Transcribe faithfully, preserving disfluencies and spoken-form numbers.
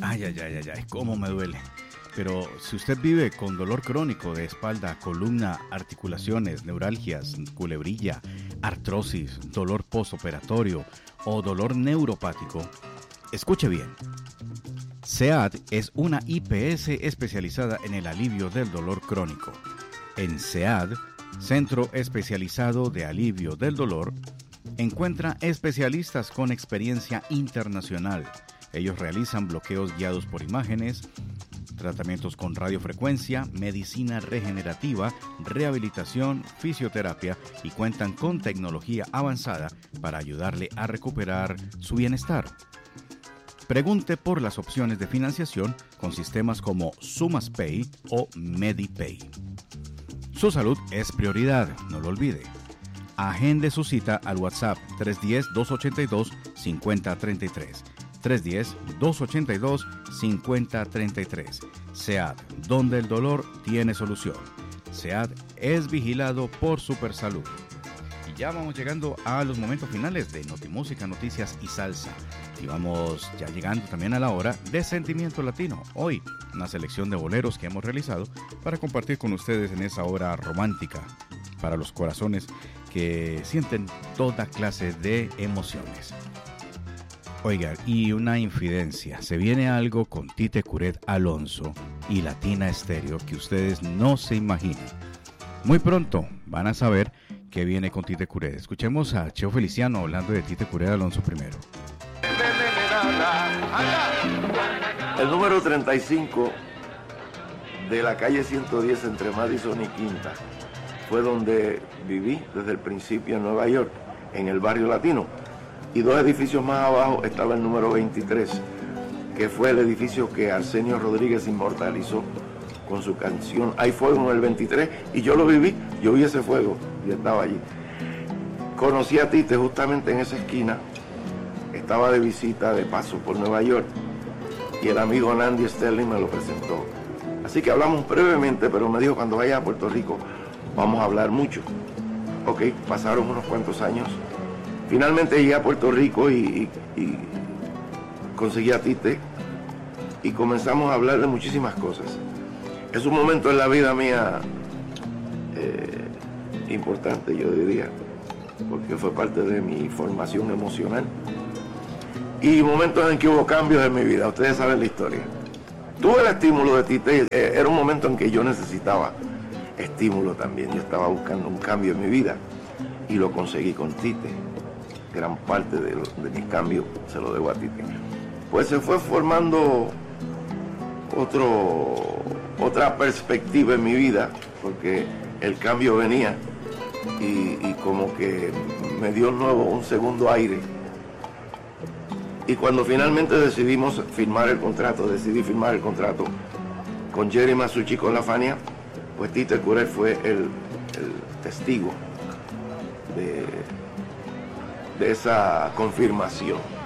Ay, ay, ay, ay, ay, cómo me duele. Pero si usted vive con dolor crónico de espalda, columna, articulaciones, neuralgias, culebrilla, artrosis, dolor postoperatorio o dolor neuropático, escuche bien. SEAD es una I P S especializada en el alivio del dolor crónico. En SEAD, Centro Especializado de Alivio del Dolor, encuentra especialistas con experiencia internacional. Ellos realizan bloqueos guiados por imágenes, tratamientos con radiofrecuencia, medicina regenerativa, rehabilitación, fisioterapia y cuentan con tecnología avanzada para ayudarle a recuperar su bienestar. Pregunte por las opciones de financiación con sistemas como SumasPay o MediPay. Su salud es prioridad, no lo olvide. Agende su cita al WhatsApp tres uno cero, dos ocho dos, cinco cero tres tres. tres uno cero, dos ocho dos, cinco cero tres tres. SEAD, donde el dolor tiene solución. SEAD es vigilado por Supersalud. Y ya vamos llegando a los momentos finales de Notimúsica, Noticias y Salsa. Y vamos ya llegando también a la hora de Sentimiento Latino. Hoy, una selección de boleros que hemos realizado para compartir con ustedes en esa hora romántica para los corazones que sienten toda clase de emociones. Oiga, y una infidencia. Se viene algo con Tite Curet Alonso y Latina Estéreo que ustedes no se imaginan. Muy pronto van a saber qué viene con Tite Curet. Escuchemos a Cheo Feliciano hablando de Tite Curet Alonso primero. El número treinta y cinco de la calle ciento diez entre Madison y Quinta fue donde viví desde el principio en Nueva York, en el barrio latino. Y dos edificios más abajo estaba el número veintitrés, que fue el edificio que Arsenio Rodríguez inmortalizó con su canción Hay Fuego en el veintitrés, y yo lo viví, yo vi ese fuego y estaba allí. Conocí a Tite justamente en esa esquina, estaba de visita, de paso por Nueva York, y el amigo Nandy Sterling me lo presentó. Así que hablamos brevemente, pero me dijo, cuando vaya a Puerto Rico vamos a hablar mucho. Ok, pasaron unos cuantos años. Finalmente llegué a Puerto Rico y, y, y conseguí a Tite y comenzamos a hablar de muchísimas cosas. Es un momento en la vida mía eh, importante, yo diría, porque fue parte de mi formación emocional. Y momentos en que hubo cambios en mi vida, ustedes saben la historia. Tuve el estímulo de Tite, eh, era un momento en que yo necesitaba estímulo también, yo estaba buscando un cambio en mi vida y lo conseguí con Tite. Gran parte de, lo, de mis cambios se lo debo a Tite. Pues se fue formando otro, otra perspectiva en mi vida, porque el cambio venía y, y como que me dio nuevo un segundo aire. Y cuando finalmente decidimos firmar el contrato, decidí firmar el contrato con Jerry Masucci, con la Fania, pues Tite Curet fue el, el testigo de de esa confirmación.